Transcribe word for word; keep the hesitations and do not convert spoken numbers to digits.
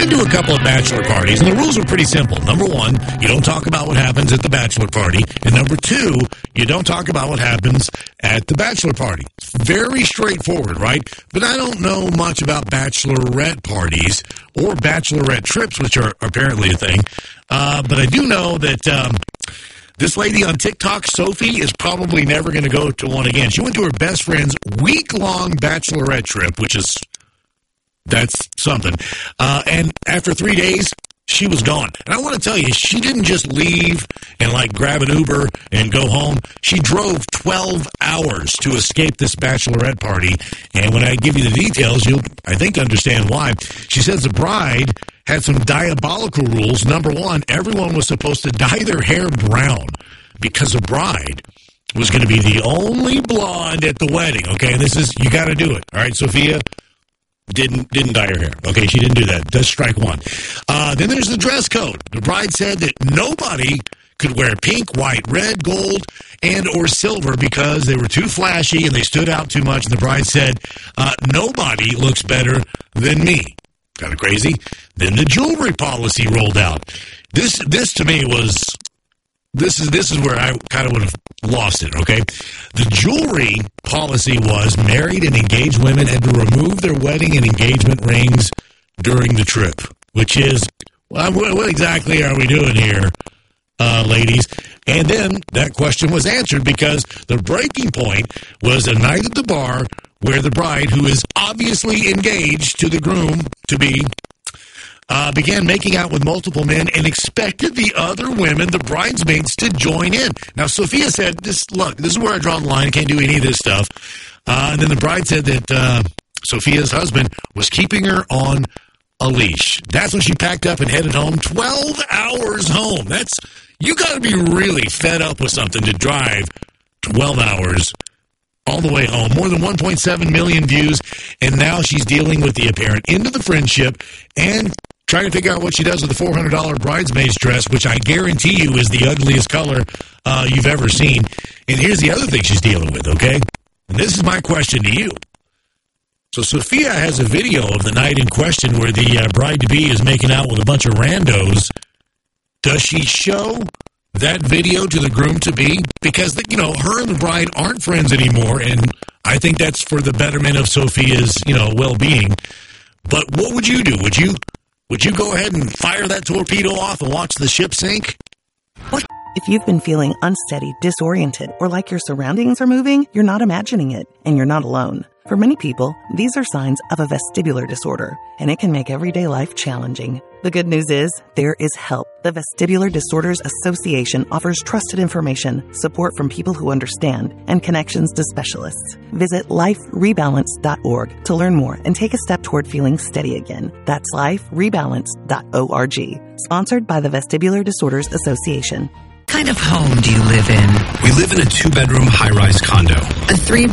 been to a couple of bachelor parties, and the rules are pretty simple. Number one, you don't talk about what happens at the bachelor party. And number two, you don't talk about what happens at the bachelor party. Very straightforward, right? But I don't know much about bachelorette parties or bachelorette trips, which are apparently a thing. Uh, but I do know that um, this lady on TikTok, Sophie, is probably never going to go to one again. She went to her best friend's week-long bachelorette trip, which is... That's something. Uh, and after three days, she was gone. And I want to tell you, she didn't just leave and, like, grab an Uber and go home. She drove twelve hours to escape this bachelorette party. And when I give you the details, you'll, I think, understand why. She says the bride had some diabolical rules. Number one, everyone was supposed to dye their hair brown because the bride was going to be the only blonde at the wedding. Okay, and this is, you got to do it. All right, Sophia? Didn't didn't dye her hair. Okay, she didn't do that. Does strike one. Uh, then there's the dress code. The bride said that nobody could wear pink, white, red, gold, and or silver because they were too flashy and they stood out too much. And the bride said, uh, nobody looks better than me. Kind of crazy. Then the jewelry policy rolled out. This this to me was... This is this is where I kind of would have lost it, okay? The jewelry policy was married and engaged women had to remove their wedding and engagement rings during the trip, which is, well, what exactly are we doing here, uh, ladies? And then that question was answered because the breaking point was a night at the bar where the bride, who is obviously engaged to the groom-to-be, Uh, began making out with multiple men and expected the other women, the bridesmaids, to join in. Now, Sophia said, "This look, this is where I draw the line. I can't do any of this stuff." Uh, and then the bride said that uh, Sophia's husband was keeping her on a leash. That's when she packed up and headed home. twelve hours home. That's, you got to be really fed up with something to drive twelve hours all the way home. More than one point seven million views, and now she's dealing with the apparent end of the friendship and trying to figure out what she does with the four hundred dollars bridesmaid's dress, which I guarantee you is the ugliest color uh, you've ever seen. And here's the other thing she's dealing with, okay? And this is my question to you. So Sophia has a video of the night in question where the uh, bride-to-be is making out with a bunch of randos. Does she show that video to the groom-to-be? Because, you know, her and the bride aren't friends anymore, and I think that's for the betterment of Sophia's, you know, well-being. But what would you do? Would you... Would you go ahead and fire that torpedo off and watch the ship sink? What? If you've been feeling unsteady, disoriented, or like your surroundings are moving, you're not imagining it, and you're not alone. For many people, these are signs of a vestibular disorder, and it can make everyday life challenging. The good news is, there is help. The Vestibular Disorders Association offers trusted information, support from people who understand, and connections to specialists. Visit life rebalance dot org to learn more and take a step toward feeling steady again. That's life rebalance dot org. Sponsored by the Vestibular Disorders Association. What kind of home do you live in? We live in a two-bedroom high-rise condo. A three